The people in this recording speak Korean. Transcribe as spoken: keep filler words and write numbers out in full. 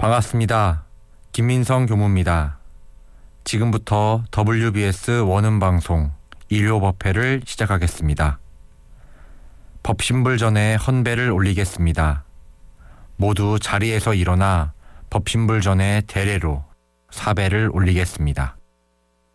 반갑습니다. 김민성 교무입니다. 지금부터 더블유비에스 원음방송 일요법회를 시작하겠습니다. 법신불 전에 헌배를 올리겠습니다. 모두 자리에서 일어나 법신불 전에 대례로 사배를 올리겠습니다.